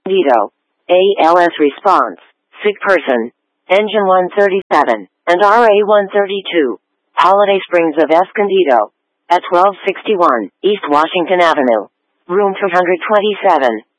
Escondido. ALS response. Sick person. Engine 137 and RA-132. Holiday Springs of Escondido. At 1261 East Washington Avenue. Room 227.